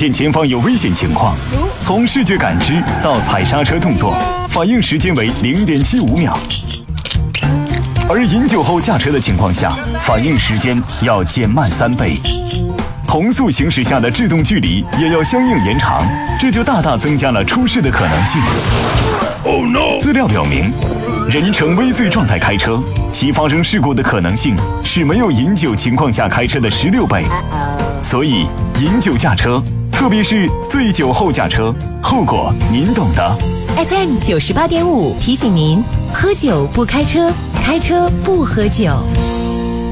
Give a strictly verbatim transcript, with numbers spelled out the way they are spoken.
见前方有危险情况，从视觉感知到踩刹车动作，反应时间为 零点七五秒。而饮酒后驾车的情况下，反应时间要减慢三倍。同速行驶下的制动距离也要相应延长，这就大大增加了出事的可能性。Oh no！ 资料表明，人呈微醉状态开车，其发生事故的可能性是没有饮酒情况下开车的十六倍。所以，饮酒驾车，特别是醉酒后驾车，后果您懂的。 F M 九十八点五提醒您：喝酒不开车，开车不喝酒。